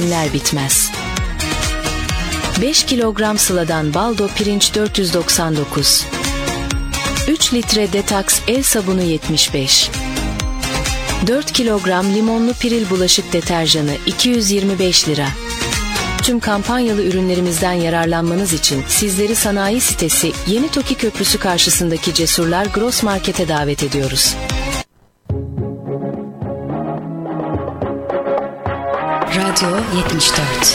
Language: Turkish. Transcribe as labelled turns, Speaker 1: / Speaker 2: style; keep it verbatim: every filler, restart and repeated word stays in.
Speaker 1: bitmez. beş kilogram Sıla'dan baldo pirinç dört yüz doksan dokuz. üç litre Detox el sabunu yetmiş beş. dört kilogram limonlu Piril bulaşık deterjanı iki yüz yirmi beş lira. Tüm kampanyalı ürünlerimizden yararlanmanız için sizleri sanayi sitesi Yeni Toki Köprüsü karşısındaki Cesurlar Gross Market'e davet ediyoruz.
Speaker 2: Radyo yetmiş dört.